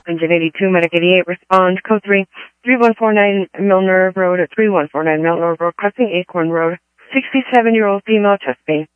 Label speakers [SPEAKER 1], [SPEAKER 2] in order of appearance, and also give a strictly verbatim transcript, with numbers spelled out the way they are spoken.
[SPEAKER 1] Engine eighty-two, Medic eighty-eight, respond. Code three, three one four nine Milner Road at three one four nine Milner Road, crossing Acorn Road. sixty-seven-year-old female, chest pain.